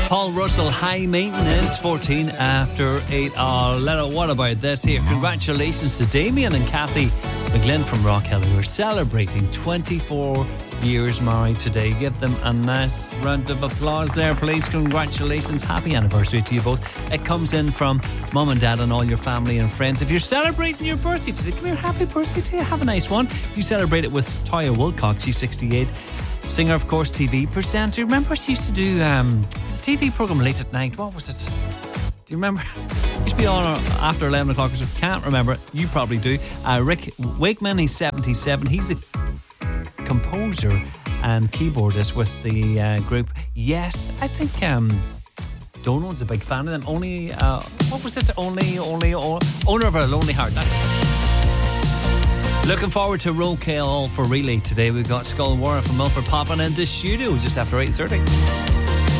Paul Russell, High Maintenance, 14 after 8. Oh, Leno, what about this here? Congratulations to Damien and Kathy McGlynn from Rockhill, who are celebrating 24 years married today. Give them a nice round of applause there, please. Congratulations. Happy anniversary to you both. It comes in from Mum and Dad and all your family and friends. If you're celebrating your birthday today, come here, happy birthday to you. Have a nice one. You celebrate it with Toya Woolcock. She's 68. Singer, of course, TV presenter. Remember she used to do it was a TV programme late at night. What was it? Do you remember? It used to be on after 11 o'clock. I can't remember it. You probably do. Rick Wakeman, he's 77. He's the composer and keyboardist with the group Yes. I think Donald's a big fan of them. Only what was it? Only Owner of a Lonely Heart. That's it. Looking forward to Roadkill for Relay today. We've got Skull Warren from Milford popping in the studio just after 8:30.